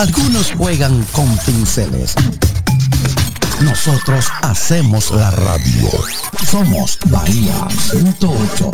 Algunos juegan con pinceles. Nosotros hacemos la radio. Somos Bahía 108.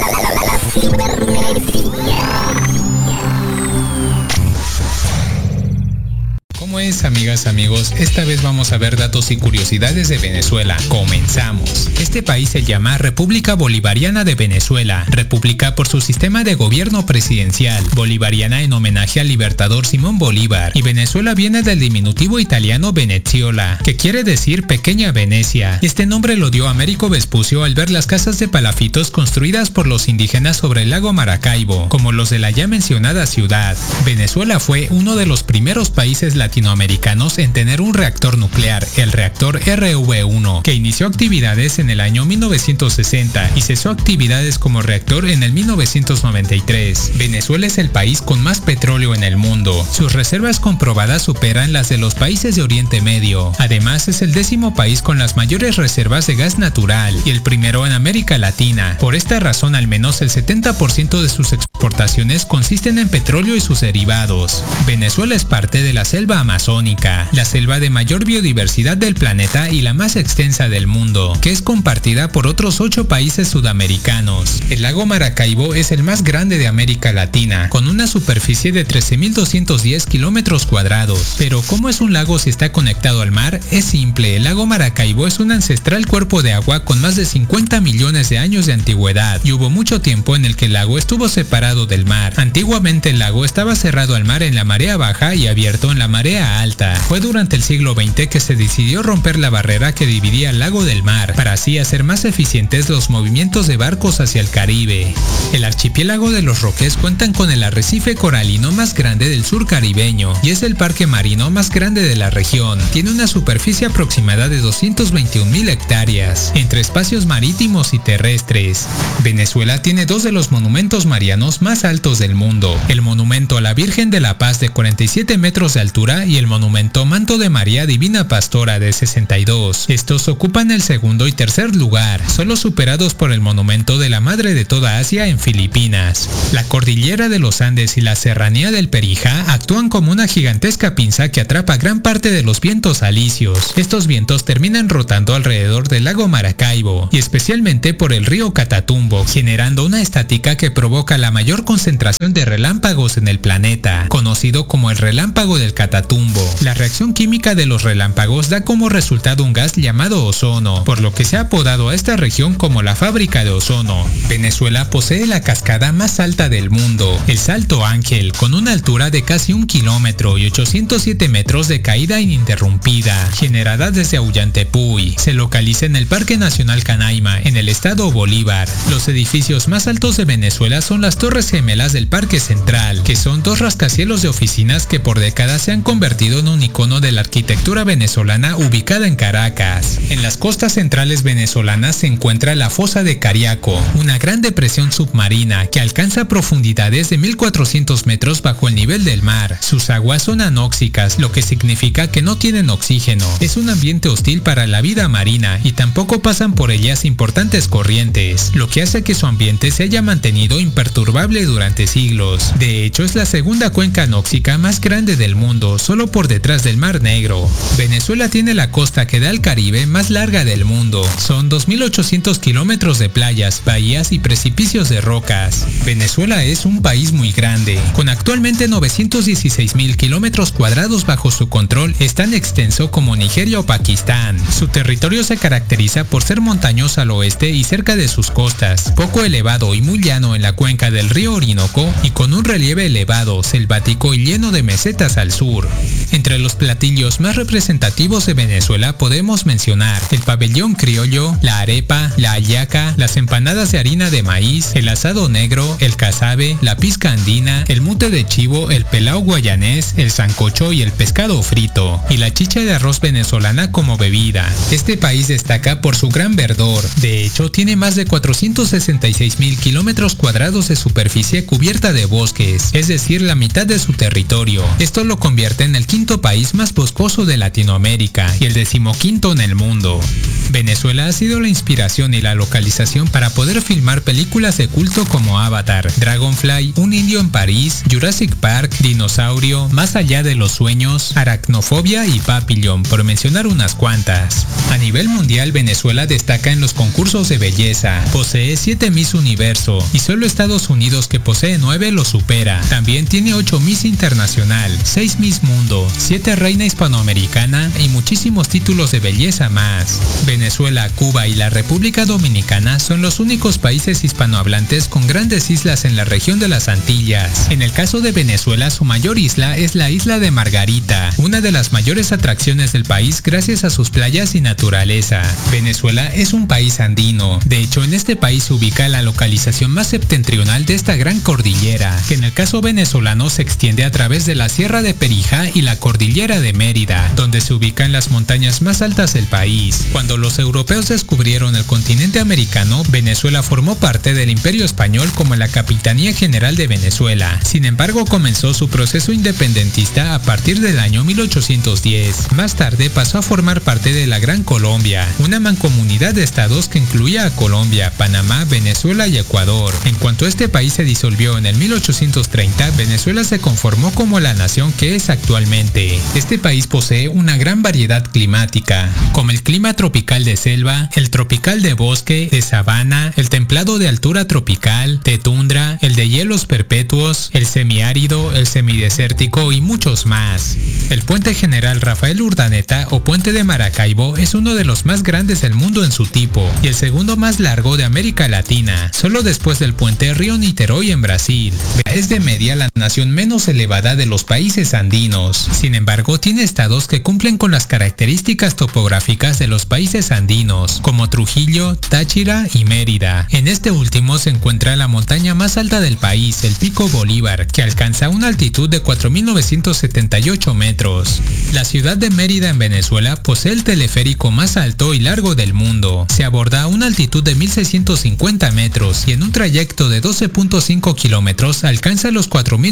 ¿Cómo es, amigas, amigos? Esta vez vamos a ver datos y curiosidades de Venezuela. Comenzamos. Este país se llama República Bolivariana de Venezuela. República por su sistema de gobierno presidencial. Bolivariana en homenaje al libertador Simón Bolívar. Y Venezuela viene del diminutivo italiano Veneziola, que quiere decir pequeña Venecia. Este nombre lo dio Américo Vespucio al ver las casas de palafitos construidas por los indígenas sobre el lago Maracaibo, como los de la ya mencionada ciudad. Venezuela fue uno de los primeros países latinoamericanos en tener un reactor nuclear, el reactor RV-1, que inició actividades en el año 1960 y cesó actividades como reactor en el 1993. Venezuela es el país con más petróleo en el mundo. Sus reservas comprobadas superan las de los países de Oriente Medio. Además, es el 10º país con las mayores reservas de gas natural y el primero en América Latina. Por esta razón, al menos el 70% de sus exportaciones consisten en petróleo y sus derivados. Venezuela es parte de la selva amazónica, la selva de mayor biodiversidad del planeta y la más extensa del mundo, que es compartida por otros 8 países sudamericanos. El lago Maracaibo es el más grande de América Latina, con una superficie de 13.210 kilómetros cuadrados. Pero ¿cómo es un lago si está conectado al mar? Es simple, el lago Maracaibo es un ancestral cuerpo de agua con más de 50 millones de años de antigüedad, y hubo mucho tiempo en el que el lago estuvo separado del mar. Antiguamente el lago estaba cerrado al mar en la marea baja y abierto en la marea alta. Fue durante el siglo XX que se decidió romper la barrera que dividía el lago del mar, para así hacer más eficientes los movimientos de barcos hacia el Caribe. El archipiélago de los Roques cuentan con el arrecife coralino más grande del sur caribeño y es el parque marino más grande de la región. Tiene una superficie aproximada de 221.000 hectáreas, entre espacios marítimos y terrestres. Venezuela tiene 2 de los monumentos marianos más altos del mundo: el monumento a la Virgen de la Paz de 47 metros de altura y el monumento Manto de María Divina Pastora de 62. Estos ocupan el segundo y tercer lugar, solo superados por el monumento de la Madre de toda Asia en Filipinas. La cordillera de los Andes y la serranía del Perijá actúan como una gigantesca pinza que atrapa gran parte de los vientos alisios. Estos vientos terminan rotando alrededor del lago Maracaibo y especialmente por el río Catatumbo, generando una estática que provoca la mayor concentración de relámpagos en el planeta, conocido como el relámpago del Catatumbo. La reacción química de los relámpagos da como resultado un gas llamado ozono, por lo que se ha apodado a esta región como la fábrica de ozono. Venezuela posee la cascada más alta del mundo, el Salto Ángel, con una altura de casi 1 kilómetro y 807 metros de caída ininterrumpida, generada desde Aullantepui. Se localiza en el Parque Nacional Canaima, en el estado Bolívar. Los edificios más altos de Venezuela son las Torres Gemelas del Parque Central, que son 2 rascacielos de oficinas que por décadas se han convertido en un icono de la arquitectura venezolana ubicada en Caracas. En las costas centrales venezolanas se encuentra la Fosa de Cariaco, una gran depresión submarina que alcanza profundidades de 1.400 metros bajo el nivel del mar. Sus aguas son anóxicas, lo que significa que no tienen oxígeno. Es un ambiente hostil para la vida marina y tampoco pasan por ellas importantes corrientes, lo que hace que su ambiente se haya mantenido imperturbable durante siglos. De hecho, es la segunda cuenca anóxica más grande del mundo, solo por detrás del Mar Negro. Venezuela tiene la costa que da al Caribe más larga del mundo. Son 2.800 kilómetros de playas, bahías y precipicios de rocas. Venezuela es un país muy grande, con actualmente 916.000 kilómetros cuadrados bajo su control. Es tan extenso como Nigeria o Pakistán. Su territorio se caracteriza por ser montañoso al oeste y cerca de sus costas, poco elevado y muy llano en la cuenca del río Orinoco y con un relieve elevado, selvático y lleno de mesetas al sur. Entre los platillos más representativos de Venezuela podemos mencionar el pabellón criollo, la arepa, la hallaca, las empanadas de harina de maíz, el asado negro, el casabe, la pizca andina, el mute de chivo, el pelao guayanés, el sancocho y el pescado frito, y la chicha de arroz venezolana como bebida. Este país destaca por su gran verdor. De hecho, tiene más de 466.000 kilómetros cuadrados de superficie cubierta de bosques, es decir, la mitad de su territorio. Esto lo convierte en el el quinto país más boscoso de Latinoamérica y el 15º en el mundo. Venezuela ha sido la inspiración y la localización para poder filmar películas de culto como Avatar, Dragonfly, Un indio en París, Jurassic Park, Dinosaurio, Más allá de los sueños, Aracnofobia y Papillon, por mencionar unas cuantas. A nivel mundial, Venezuela destaca en los concursos de belleza. Posee 7 Miss Universo y solo Estados Unidos, que posee 9, lo supera. También tiene 8 Miss Internacional, 6 Miss Mundo, 7 Reina Hispanoamericana y muchísimos títulos de belleza más. Venezuela, Cuba y la República Dominicana son los únicos países hispanohablantes con grandes islas en la región de las Antillas. En el caso de Venezuela, su mayor isla es la isla de Margarita, una de las mayores atracciones del país gracias a sus playas y naturaleza. Venezuela es un país andino. De hecho, en este país se ubica la localización más septentrional de esta gran cordillera, que en el caso venezolano se extiende a través de la Sierra de Perijá y la Cordillera de Mérida, donde se ubican las montañas más altas del país. Cuando los europeos descubrieron el continente americano, Venezuela formó parte del Imperio Español como la Capitanía General de Venezuela. Sin embargo, comenzó su proceso independentista a partir del año 1810. Más tarde pasó a formar parte de la Gran Colombia, una mancomunidad de estados que incluía a Colombia, Panamá, Venezuela y Ecuador. En cuanto este país se disolvió en el 1830, Venezuela se conformó como la nación que es actualmente. Este país posee una gran variedad climática, como el clima tropical de selva, el tropical de bosque, de sabana, el templado de altura tropical, de tundra, el de hielos perpetuos, el semiárido, el semidesértico y muchos más. El puente General Rafael Urdaneta o puente de Maracaibo es uno de los más grandes del mundo en su tipo y el segundo más largo de América Latina, solo después del puente Río Niterói en Brasil. Es de media la nación menos elevada de los países andinos. Sin embargo, tiene estados que cumplen con las características topográficas de los países andinos, como Trujillo, Táchira y Mérida. En este último se encuentra la montaña más alta del país, el Pico Bolívar, que alcanza una altitud de 4.978 metros. La ciudad de Mérida en Venezuela posee el teleférico más alto y largo del mundo. Se aborda a una altitud de 1.650 metros y en un trayecto de 12.5 kilómetros alcanza los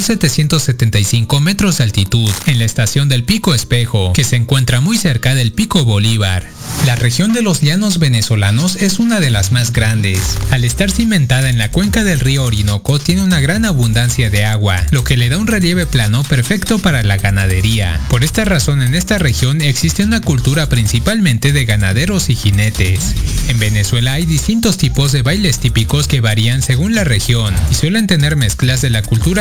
4.775 metros de altitud en la estación del Pico Espejo, que se encuentra muy cerca del Pico Bolívar. La región de los llanos venezolanos es una de las más grandes. Al estar cimentada en la cuenca del río Orinoco, tiene una gran abundancia de agua, lo que le da un relieve plano perfecto para la ganadería. Por esta razón, en esta región existe una cultura principalmente de ganaderos y jinetes. En Venezuela hay distintos tipos de bailes típicos que varían según la región y suelen tener mezclas de la cultura